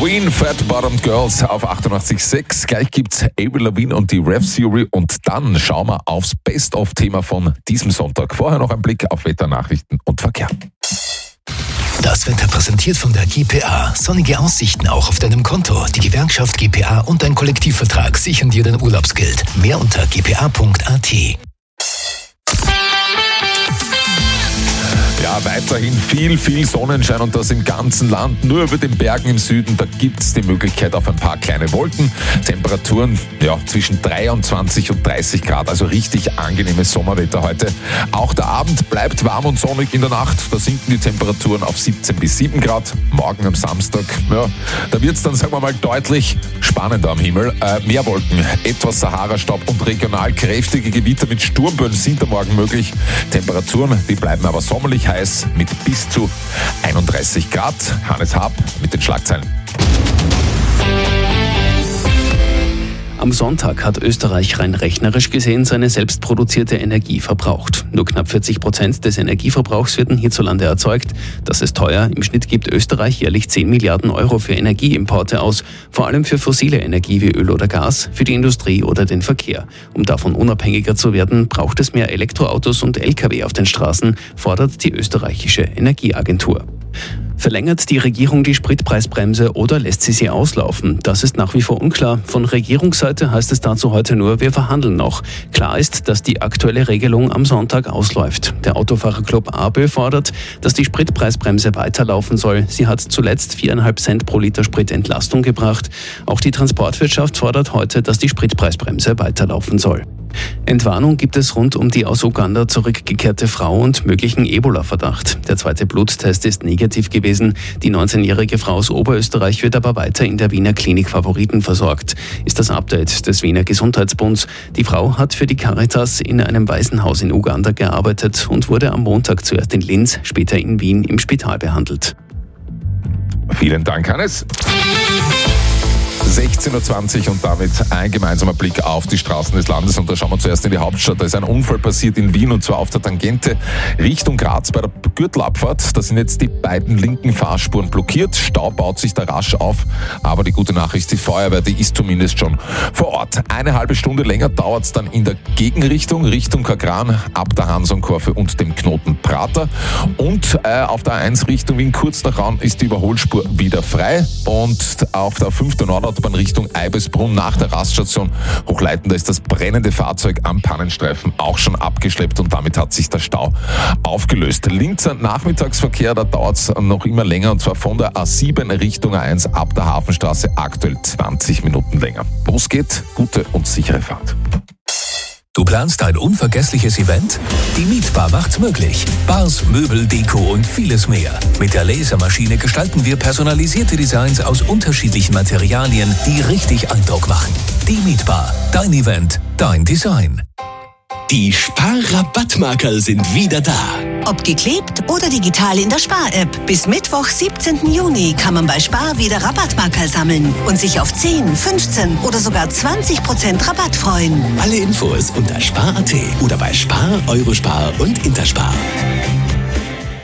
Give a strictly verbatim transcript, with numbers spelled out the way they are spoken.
Queen, Fat Bottomed Girls auf achtundachtzig Komma sechs. Gleich gibt's Avril Lavigne und die Rev Theory und dann schauen wir aufs Best-of-Thema von diesem Sonntag. Vorher noch ein Blick auf Wetternachrichten und Verkehr. Das Wetter präsentiert von der G P A. Sonnige Aussichten auch auf deinem Konto. Die Gewerkschaft G P A und dein Kollektivvertrag sichern dir dein Urlaubsgeld. Mehr unter g p a punkt a t. Ja, weiterhin viel, viel Sonnenschein und das im ganzen Land. Nur über den Bergen im Süden, da gibt's die Möglichkeit auf ein paar kleine Wolken. Temperaturen ja, zwischen dreiundzwanzig und dreißig Grad, also richtig angenehmes Sommerwetter heute. Auch der Abend bleibt warm und sonnig in der Nacht. Da sinken die Temperaturen auf siebzehn bis sieben Grad. Morgen am Samstag, ja, da wird's dann, sagen wir mal, deutlich spannender am Himmel. Äh, mehr Wolken, etwas Sahara-Staub und regional kräftige Gewitter mit Sturmböen sind am Morgen möglich. Temperaturen, die bleiben aber sommerlich heiß mit bis zu einunddreißig Grad. Hannes Haab mit den Schlagzeilen. Am Sonntag hat Österreich rein rechnerisch gesehen seine selbstproduzierte Energie verbraucht. Nur knapp vierzig Prozent des Energieverbrauchs werden hierzulande erzeugt. Das ist teuer. Im Schnitt gibt Österreich jährlich zehn Milliarden Euro für Energieimporte aus, vor allem für fossile Energie wie Öl oder Gas, für die Industrie oder den Verkehr. Um davon unabhängiger zu werden, braucht es mehr Elektroautos und L K W auf den Straßen, fordert die österreichische Energieagentur. Verlängert die Regierung die Spritpreisbremse oder lässt sie sie auslaufen? Das ist nach wie vor unklar. Von Regierungsseite heißt es dazu heute nur, wir verhandeln noch. Klar ist, dass die aktuelle Regelung am Sonntag ausläuft. Der Autofahrerclub ABÖ fordert, dass die Spritpreisbremse weiterlaufen soll. Sie hat zuletzt viereinhalb Cent pro Liter Sprit Entlastung gebracht. Auch die Transportwirtschaft fordert heute, dass die Spritpreisbremse weiterlaufen soll. Entwarnung gibt es rund um die aus Uganda zurückgekehrte Frau und möglichen Ebola-Verdacht. Der zweite Bluttest ist negativ gewesen. Die neunzehnjährige Frau aus Oberösterreich wird aber weiter in der Wiener Klinik Favoriten versorgt. Ist das Update des Wiener Gesundheitsbunds. Die Frau hat für die Caritas in einem Waisenhaus in Uganda gearbeitet und wurde am Montag zuerst in Linz, später in Wien im Spital behandelt. Vielen Dank, Hannes. sechzehn Uhr zwanzig und damit ein gemeinsamer Blick auf die Straßen des Landes. Und da schauen wir zuerst in die Hauptstadt. Da ist ein Unfall passiert in Wien und zwar auf der Tangente Richtung Graz bei der Gürtelabfahrt. Da sind jetzt die beiden linken Fahrspuren blockiert. Stau baut sich da rasch auf. Aber die gute Nachricht, die Feuerwehr, die ist zumindest schon vor Ort. Eine halbe Stunde länger dauert es dann in der Gegenrichtung, Richtung Kagran, ab der Hansonkurve und dem Knoten Prater. Und äh, auf der A eins Richtung Wien, kurz nach Raun, ist die Überholspur wieder frei. Und auf der fünften Nordautobahn Richtung Eibesbrunn nach der Raststation Hochleiten, da ist das brennende Fahrzeug am Pannenstreifen auch schon abgeschleppt und damit hat sich der Stau aufgelöst. Linzer Nachmittagsverkehr, da dauert es noch immer länger und zwar von der A sieben Richtung A eins ab der Hafenstraße aktuell zwanzig Minuten länger. Los geht, gute und sichere Fahrt. Du planst ein unvergessliches Event? Die Mietbar macht's möglich. Bars, Möbel, Deko und vieles mehr. Mit der Lasermaschine gestalten wir personalisierte Designs aus unterschiedlichen Materialien, die richtig Eindruck machen. Die Mietbar. Dein Event, dein Design. Die Spar-Rabattmarker sind wieder da. Ob geklebt oder digital in der Spar-App. Bis Mittwoch, siebzehnten Juni kann man bei Spar wieder Rabattmarker sammeln und sich auf zehn, fünfzehn oder sogar zwanzig Prozent Rabatt freuen. Alle Infos unter spar punkt at oder bei Spar, Eurospar und Interspar.